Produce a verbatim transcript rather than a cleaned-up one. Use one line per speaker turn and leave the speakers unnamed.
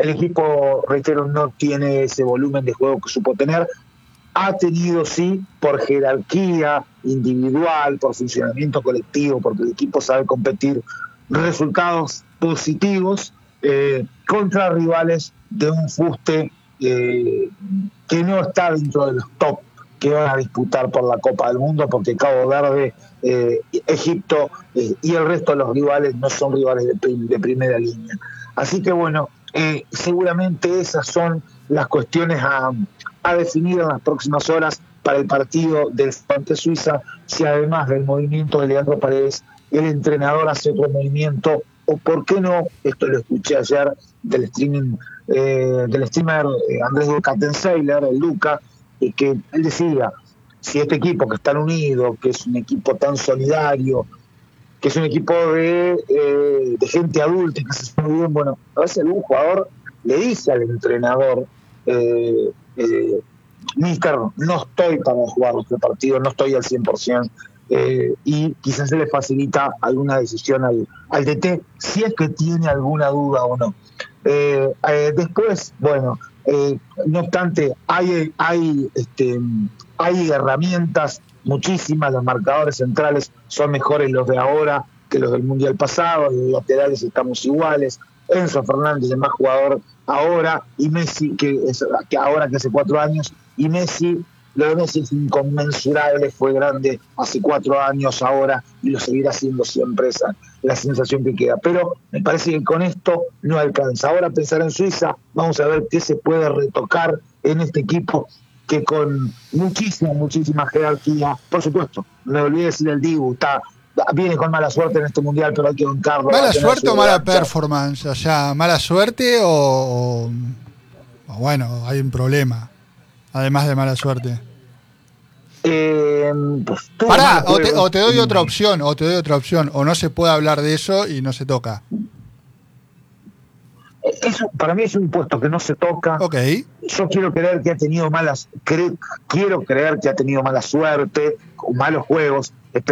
el equipo, reitero, no tiene ese volumen de juego que supo tener. Ha tenido, sí, por jerarquía individual, por funcionamiento colectivo, porque el equipo sabe competir, resultados positivos eh, contra rivales de un fuste eh, que no está dentro de los top que van a disputar por la Copa del Mundo, porque Cabo Verde, eh, Egipto eh, y el resto de los rivales no son rivales de, de primera línea. Así que bueno, eh, seguramente esas son las cuestiones a, a definir en las próximas horas para el partido del ante Suiza, si además del movimiento de Leandro Paredes, el entrenador hace otro movimiento, o por qué no, esto lo escuché ayer del streaming eh, del streamer eh, Andrés Kattenseiler, el Luca, y que él decía, si este equipo que es tan unido, que es un equipo tan solidario, que es un equipo de, eh, de gente adulta que se está muy bien, bueno, a veces algún jugador le dice al entrenador, eh, eh, Mister, no estoy para jugar este partido, no estoy al cien por ciento, eh, y quizás se le facilita alguna decisión al, al D T, si es que tiene alguna duda o no. Eh, eh, después, bueno, eh, no obstante, hay, hay, este, hay herramientas, muchísimas, los marcadores centrales son mejores los de ahora que los del Mundial pasado, los laterales estamos iguales, Enzo Fernández es más jugador ahora, y Messi, que, es, que ahora que hace cuatro años, y Messi, lo de Messi es inconmensurable, fue grande hace cuatro años ahora, y lo seguirá siendo siempre, esa la sensación que queda. Pero me parece que con esto no alcanza. Ahora pensar en Suiza, vamos a ver qué se puede retocar en este equipo, que con muchísima, muchísima jerarquía, por supuesto, me olvidé decir el Dibu, está, viene con mala suerte en este mundial, pero hay que bancarlo.
¿Mala suerte o mala performance? O sea, ¿mala suerte o, o bueno, hay un problema, además de mala suerte?
Eh, pues,
Pará, o te, o te doy otra opción, o te doy otra opción, o no se puede hablar de eso y no se toca.
Eso para mí es un puesto que no se toca.
Okay.
Yo quiero creer que ha tenido malas, cre, quiero creer que ha tenido mala suerte, malos juegos.